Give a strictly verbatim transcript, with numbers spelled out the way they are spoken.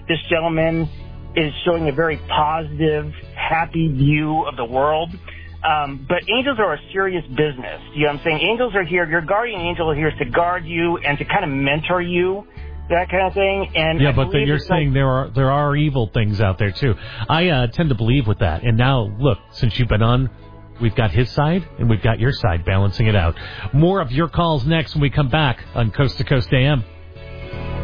this gentleman is showing a very positive, happy view of the world. Um, but angels are a serious business. You know what I'm saying? Angels are here. Your guardian angel here is to guard you and to kind of mentor you, that kind of thing. And yeah, I but you're saying like, there are there are evil things out there too. I uh, tend to believe with that. And now, look, since you've been on, we've got his side and we've got your side, balancing it out. More of your calls next when we come back on Coast to Coast A M.